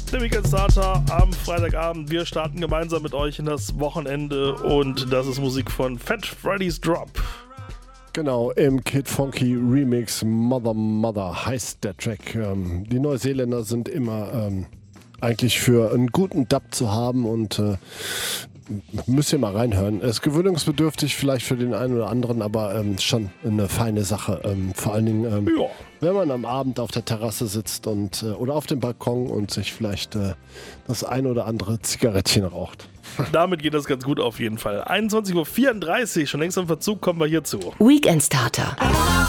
Der Weekend Starter am Freitagabend. Wir starten gemeinsam mit euch in das Wochenende und das ist Musik von Fat Freddy's Drop. Genau, im Kid Funky Remix Mother Mother heißt der Track. Die Neuseeländer sind immer eigentlich für einen guten Dub zu haben und müsst ihr mal reinhören. Es ist gewöhnungsbedürftig vielleicht für den einen oder anderen, aber schon eine feine Sache. Vor allen Dingen, wenn man am Abend auf der Terrasse sitzt und oder auf dem Balkon und sich vielleicht das ein oder andere Zigarettchen raucht. Damit geht das ganz gut auf jeden Fall. 21.34 Uhr, schon längst im Verzug, kommen wir hierzu. Weekend Starter.